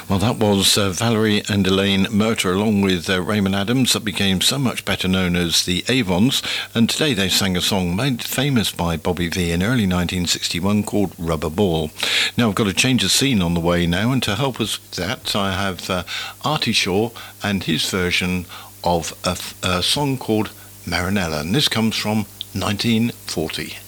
Well, that was Valerie and Elaine Murter, along with Raymond Adams, that became so much better known as the Avons. And today they sang a song made famous by Bobby Vee in early 1961 called Rubber Ball. Now, I've got to change the scene on the way now, and to help us with that, I have Artie Shaw and his version of a song called Marinella. And this comes from 1940.